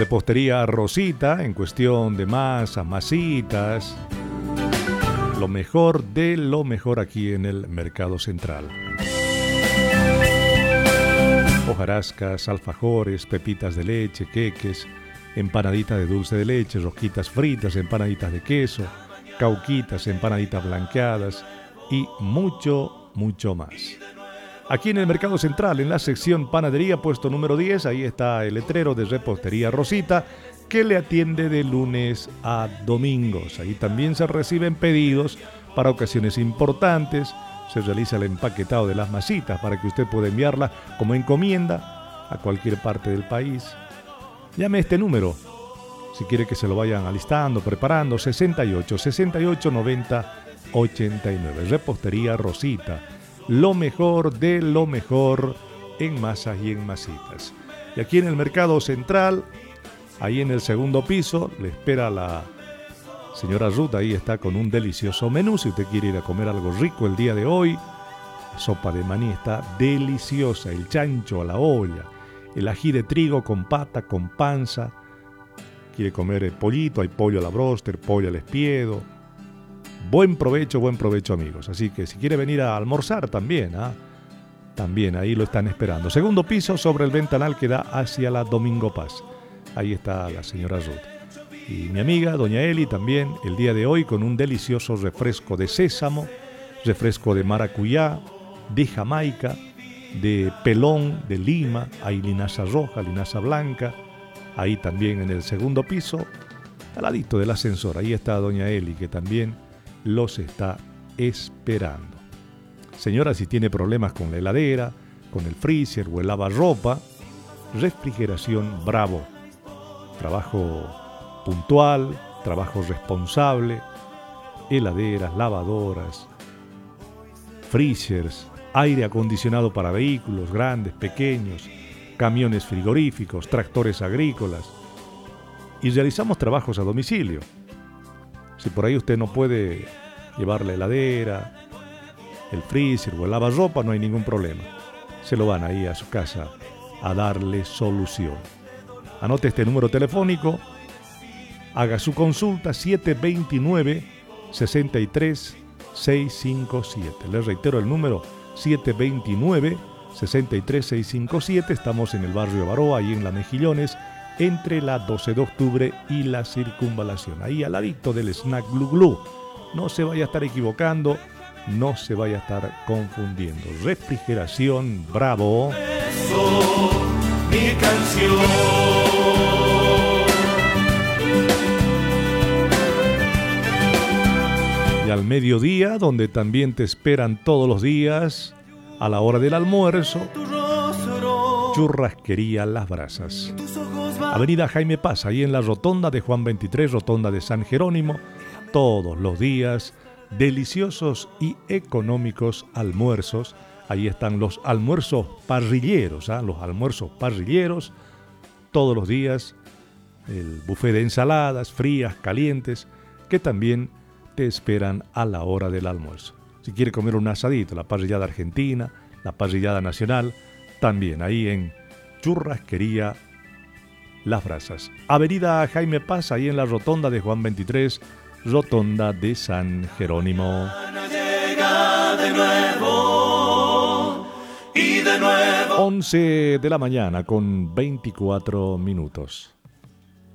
Repostería Rosita, en cuestión de masas, masitas. Lo mejor de lo mejor aquí en el Mercado Central. Hojarascas, alfajores, pepitas de leche, queques, empanaditas de dulce de leche, rosquitas fritas, empanaditas de queso, cauquitas, empanaditas blanqueadas y mucho, mucho más. Aquí en el Mercado Central, en la sección Panadería, puesto número 10, ahí está el letrero de Repostería Rosita, que le atiende de lunes a domingos. Ahí también se reciben pedidos para ocasiones importantes. Se realiza el empaquetado de las masitas para que usted pueda enviarla como encomienda a cualquier parte del país. Llame a este número si quiere que se lo vayan alistando, preparando. 68 68 90 89. Repostería Rosita. Lo mejor de lo mejor en masas y en masitas. Y aquí en el Mercado Central, ahí en el segundo piso, le espera la señora Ruth. Ahí está con un delicioso menú. Si usted quiere ir a comer algo rico el día de hoy, la sopa de maní está deliciosa. El chancho a la olla, el ají de trigo con pata, con panza. Quiere comer el pollito, hay pollo a la bróster, pollo al espiedo. Buen provecho, amigos. Así que si quiere venir a almorzar también, también ahí lo están esperando. Segundo piso sobre el ventanal que da hacia la Domingo Paz. Ahí está la señora Ruth. Y mi amiga, doña Eli, también el día de hoy con un delicioso refresco de sésamo, refresco de maracuyá, de Jamaica, de pelón, de lima, hay linaza roja, linaza blanca. Ahí también en el segundo piso, al ladito del ascensor, ahí está doña Eli, que también los está esperando. Señora, si tiene problemas con la heladera, con el freezer o el lavarropa, Refrigeración Bravo. Trabajo puntual, trabajo responsable, heladeras, lavadoras, freezers, aire acondicionado para vehículos grandes, pequeños, camiones frigoríficos, tractores agrícolas. Y realizamos trabajos a domicilio. Si por ahí usted no puede llevar la heladera, el freezer o el lavarropa, no hay ningún problema. Se lo van ahí a su casa a darle solución. Anote este número telefónico, haga su consulta 729-63657. Les reitero el número 729-63657. Estamos en el barrio Baroa, ahí en La Mejillones, entre la 12 de octubre y la Circunvalación, ahí al ladito del Snack Glu Glu. No se vaya a estar equivocando, no se vaya a estar confundiendo. Refrigeración Bravo. Eso, mi canción. Y al mediodía, donde también te esperan todos los días, a la hora del almuerzo, Churrasquería Las Brasas. Avenida Jaime Paz, ahí en la rotonda de Juan 23, rotonda de San Jerónimo. Todos los días, deliciosos y económicos almuerzos. Ahí están los almuerzos parrilleros, los almuerzos parrilleros. Todos los días, el buffet de ensaladas frías, calientes, que también te esperan a la hora del almuerzo. Si quiere comer un asadito, la parrillada argentina, la parrillada nacional, también ahí en Churrasquería Las Brasas. Avenida Jaime Paz, ahí en la rotonda de Juan 23, rotonda de San Jerónimo. Llega de nuevo y de nuevo. 11 de la mañana con 24 minutos.